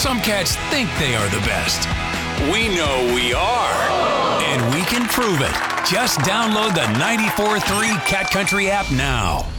Some cats think they are the best. We know we are. And we can prove it. Just download the 94.3 Cat Country app now.